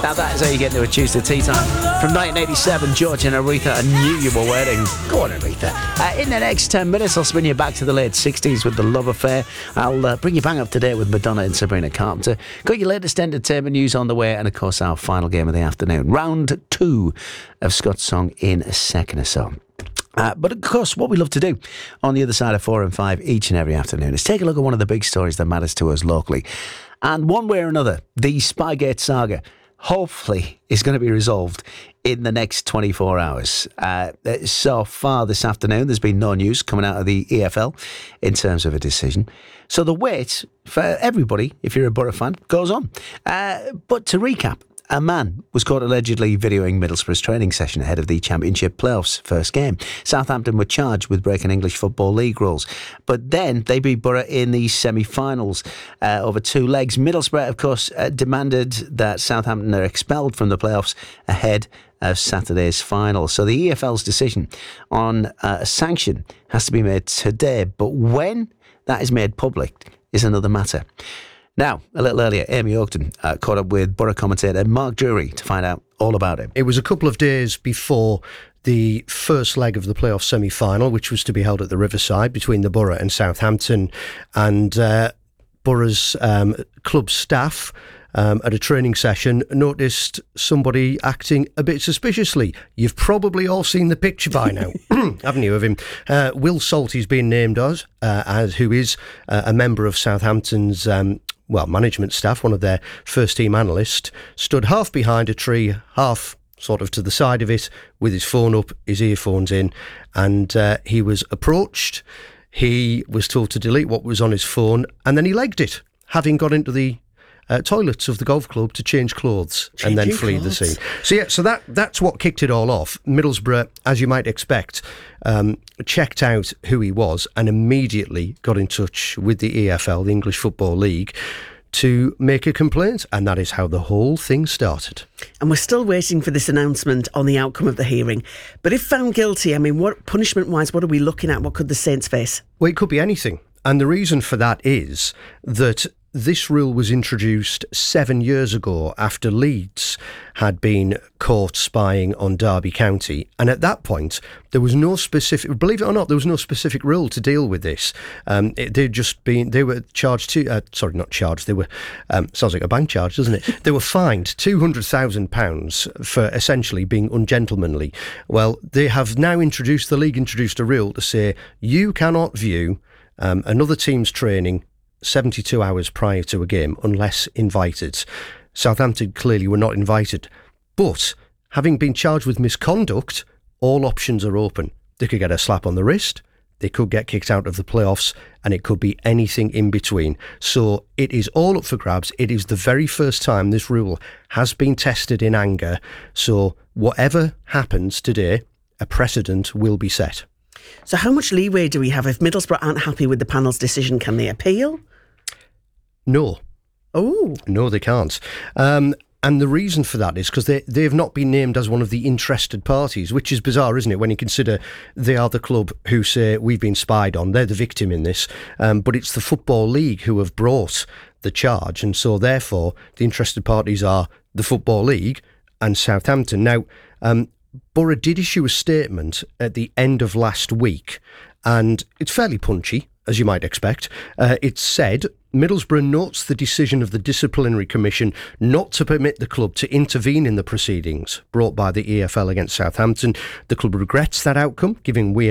Now that is how you get into a Tuesday tea time. From 1987, George and Aretha, I knew you were waiting. Go on, Aretha. In the next 10 minutes, I'll spin you back to the late 60s with The Love Affair. I'll bring you bang up to date with Madonna and Sabrina Carpenter. Got your latest entertainment news on the way, and of course our final game of the afternoon. Round 2 of Scott's Song in a second or so. But of course, what we love to do on the other side of 4 and 5 each and every afternoon is take a look at one of the big stories that matters to us locally. And one way or another, the Spygate saga hopefully is going to be resolved in the next 24 hours. So far this afternoon, there's been no news coming out of the EFL in terms of a decision. So the wait for everybody, if you're a Borough fan, goes on. But to recap, a man was caught allegedly videoing Middlesbrough's training session ahead of the Championship playoffs first game. Southampton were charged with breaking English Football League rules, but then they beat Borough in the semi-finals over 2 legs. Middlesbrough, of course, demanded that Southampton are expelled from the playoffs ahead of Saturday's final. So the EFL's decision on a sanction has to be made today, but when that is made public is another matter. Now, a little earlier, Amy Oakton caught up with Borough commentator Mark Drury to find out all about it. It was a couple of days before the first leg of the playoff semi-final, which was to be held at the Riverside between the Borough and Southampton, and Borough's club staff at a training session noticed somebody acting a bit suspiciously. You've probably all seen the picture by now, haven't you, of him? Will Salty's been named as who is a member of Southampton's management staff, one of their first team analysts, stood half behind a tree, half sort of to the side of it, with his phone up, his earphones in, and he was approached. He was told to delete what was on his phone, and then he legged it, having got into the toilets of the golf club to change clothes and then flee the scene. So that's what kicked it all off. Middlesbrough, as you might expect, checked out who he was and immediately got in touch with the EFL, the English Football League, to make a complaint, and that is how the whole thing started. And we're still waiting for this announcement on the outcome of the hearing. But if found guilty, I mean, what punishment-wise, what are we looking at? What could the Saints face? Well, it could be anything. And the reason for that is that this rule was introduced 7 years ago after Leeds had been caught spying on Derby County. And at that point, there was no specific, believe it or not, there was no specific rule to deal with this. They were charged not charged, they were, sounds like a bank charge, doesn't it? They were fined £200,000 for essentially being ungentlemanly. Well, they have now the league introduced a rule to say you cannot view another team's training 72 hours prior to a game unless invited. Southampton clearly were not invited, but having been charged with misconduct, all options are open. They could get a slap on the wrist, they could get kicked out of the playoffs, and it could be anything in between. So it is all up for grabs. It is the very first time this rule has been tested in anger. So whatever happens today, a precedent will be set. So how much leeway do we have if Middlesbrough aren't happy with the panel's decision? Can they appeal? No. Oh. No, they can't. And the reason for that is because they have not been named as one of the interested parties, which is bizarre, isn't it, when you consider they are the club who say we've been spied on. They're the victim in this. But it's the Football League who have brought the charge. And so, therefore, the interested parties are the Football League and Southampton. Now, Borough did issue a statement at the end of last week, and it's fairly punchy, as you might expect. It said, Middlesbrough notes the decision of the Disciplinary Commission not to permit the club to intervene in the proceedings brought by the EFL against Southampton. The club regrets that outcome, giving